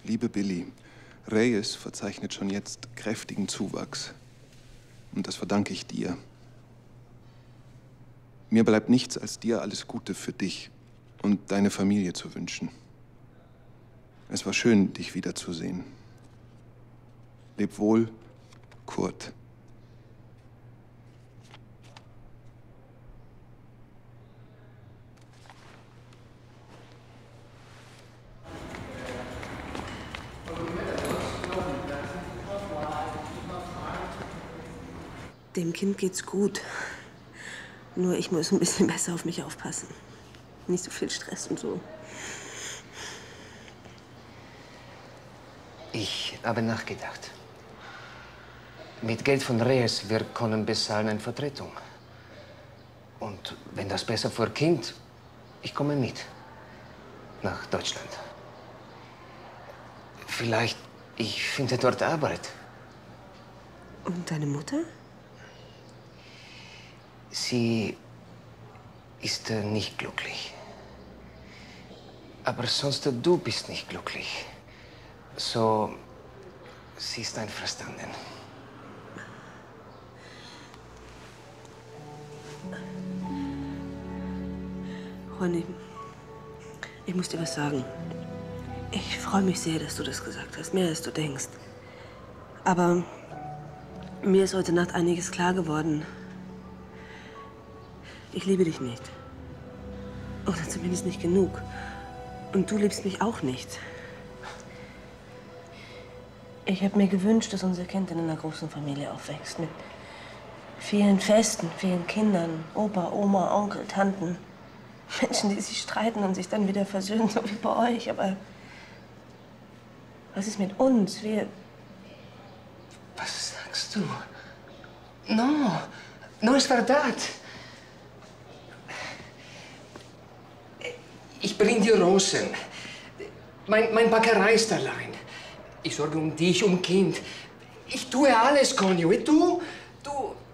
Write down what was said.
Liebe Billy, Reyes verzeichnet schon jetzt kräftigen Zuwachs. Und das verdanke ich dir. Mir bleibt nichts, als dir alles Gute für dich und deine Familie zu wünschen. Es war schön, dich wiederzusehen. Leb wohl, Kurt. Dem Kind geht's gut. Nur ich muss ein bisschen besser auf mich aufpassen. Nicht so viel Stress und so. Ich habe nachgedacht. Mit Geld von Reyes, wir können bezahlen eine Vertretung. Und wenn das besser für Kind, ich komme mit. Nach Deutschland. Vielleicht, ich finde dort Arbeit. Und deine Mutter? Sie ist nicht glücklich. Aber sonst, du bist nicht glücklich. So, sie ist einverstanden. Ronny, ich muss dir was sagen. Ich freue mich sehr, dass du das gesagt hast. Mehr als du denkst. Aber mir ist heute Nacht einiges klar geworden. Ich liebe dich nicht. Oder zumindest nicht genug. Und du liebst mich auch nicht. Ich habe mir gewünscht, dass unser Kind in einer großen Familie aufwächst. Mit vielen Festen, vielen Kindern. Opa, Oma, Onkel, Tanten. Menschen, die sich streiten und sich dann wieder versöhnen, so wie bei euch. Aber was ist mit uns? Wir... Was sagst du? No es verdad. Ich bring dir Rosen. Mein Bäckerei ist allein. Ich sorge um dich, um Kind. Ich tue alles, Conny. Und du